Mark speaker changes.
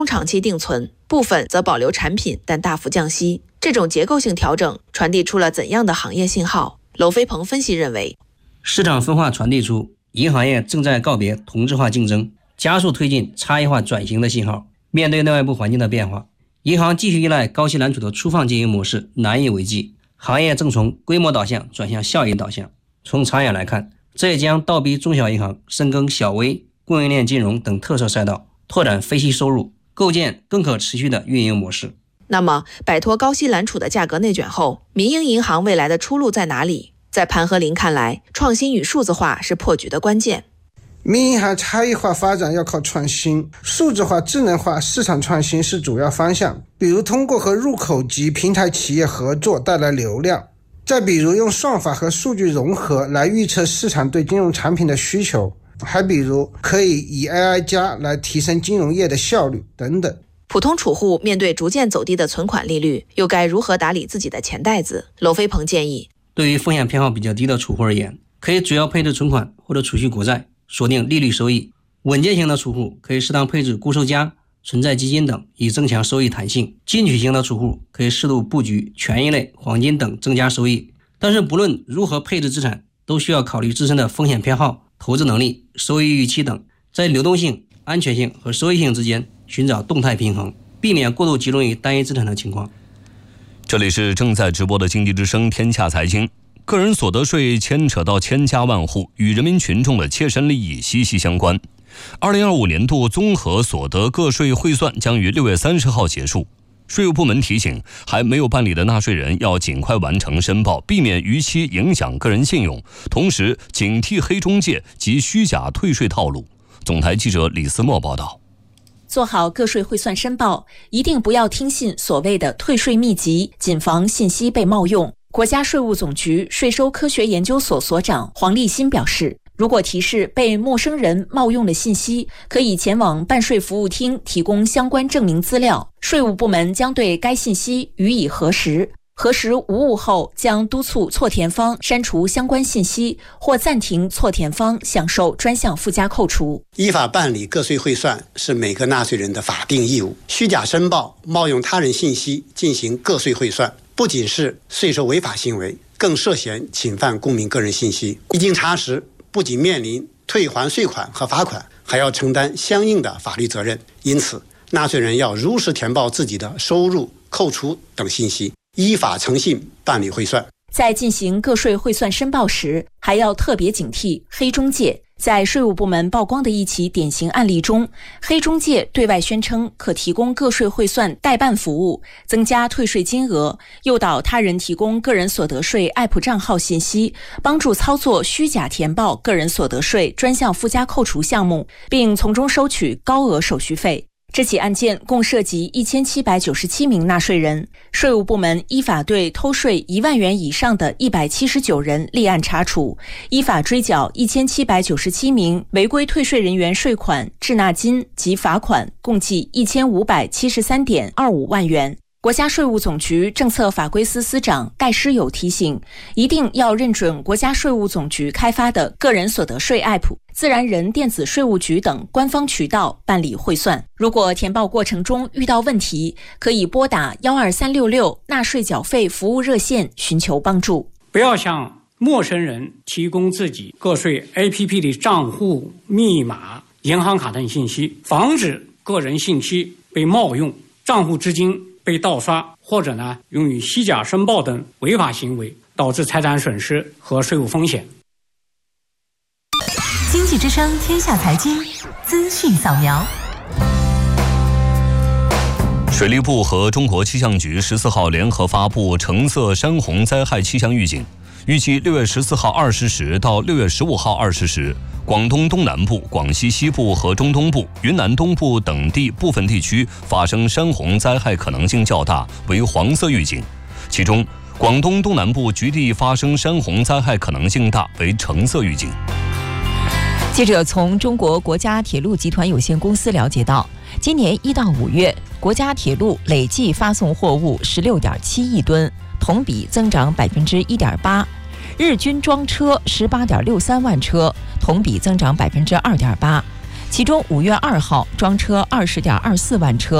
Speaker 1: 长期定存，部分则保留产品但大幅降息。这种结构性调整传递出了怎样的行业信号？娄飞鹏分析认为，
Speaker 2: 市场分化传递出银行业正在告别同质化竞争，加速推进差异化转型的信号。面对内外部环境的变化，银行继续依赖高息揽储的粗放经营模式难以为继，行业正从规模导向转向效益导向。从长远来看，这也将倒逼中小银行深耕小微、供应链金融等特色赛道，拓展非息收入，构建更可持续的运营模式。
Speaker 1: 那么，摆脱高息揽储的价格内卷后，民营银行未来的出路在哪里？在盘和林看来，创新与数字化是破局的关键。
Speaker 3: 民营银行差异化发展要靠创新，数字化、智能化、市场创新是主要方向。比如通过和入口及平台企业合作带来流量，再比如用算法和数据融合来预测市场对金融产品的需求，还比如可以以 AI 加来提升金融业的效率等等。
Speaker 1: 普通储户面对逐渐走低的存款利率，又该如何打理自己的钱袋子？娄飞鹏建议，
Speaker 2: 对于风险偏好比较低的储户而言，可以主要配置存款或者储蓄国债，锁定利率收益。稳健型的储户可以适当配置固收加、存在基金等，以增强收益弹性。进取型的储户可以适度布局权益类、黄金等，增加收益。但是不论如何配置资产，都需要考虑自身的风险偏好、投资能力、收益预期等，在流动性、安全性和收益性之间寻找动态平衡，避免过度集中于单一资产的情况。
Speaker 4: 这里是正在直播的经济之声天下财经。个人所得税牵扯到千家万户，与人民群众的切身利益息息相关。2025年度综合所得个税汇算将于6月30号结束。税务部门提醒，还没有办理的纳税人要尽快完成申报，避免逾期影响个人信用，同时警惕黑中介及虚假退税套路。总台记者李思墨报道。
Speaker 5: 做好个税汇算申报，一定不要听信所谓的退税秘籍，谨防信息被冒用。国家税务总局税收科学研究所所长黄立新表示，如果提示被陌生人冒用了信息，可以前往办税服务厅提供相关证明资料，税务部门将对该信息予以核实。核实无误后，将督促错填方删除相关信息，或暂停错填方享受专项附加扣除。
Speaker 6: 依法办理个税汇算是每个纳税人的法定义务。虚假申报、冒用他人信息进行个税汇算，不仅是税收违法行为，更涉嫌侵犯公民个人信息。一经查实，不仅面临退还税款和罚款，还要承担相应的法律责任。因此，纳税人要如实填报自己的收入、扣除等信息，依法诚信办理汇算。
Speaker 5: 在进行个税汇算申报时，还要特别警惕黑中介。在税务部门曝光的一起典型案例中，黑中介对外宣称可提供个税汇算代办服务，增加退税金额，诱导他人提供个人所得税 App 账号信息，帮助操作虚假填报个人所得税专项附加扣除项目，并从中收取高额手续费。这起案件共涉及1797名纳税人，税务部门依法对偷税1万元以上的179人立案查处，依法追缴1797名违规退税人员税款、滞纳金及罚款，共计1573.25万元。国家税务总局政策法规司司长盖诗友提醒，一定要认准国家税务总局开发的个人所得税 App、自然人电子税务局等官方渠道办理汇算。如果填报过程中遇到问题，可以拨打12366纳税缴费服务热线寻求帮助。
Speaker 7: 不要向陌生人提供自己个税 APP 的账户、密码、银行卡等信息，防止个人信息被冒用，账户资金被盗刷，或者用于虚假申报等违法行为，导致财产损失和税务风险。
Speaker 8: 经济之声天下财经资讯扫描。
Speaker 4: 水利部和中国气象局14号联合发布橙色山洪灾害气象预警，预计6月14号20时到6月15号20时，广东东南部、广西西部和中东部、云南东部等地部分地区发生山洪灾害可能性较大，为黄色预警。其中，广东东南部局地发生山洪灾害可能性大，为橙色预警。
Speaker 8: 记者从中国国家铁路集团有限公司了解到，今年1到5月，国家铁路累计发送货物16.7亿吨，同比增长1.8%。日均装车18.63万车，同比增长2.8%。 其中5月2号装车20.24万车。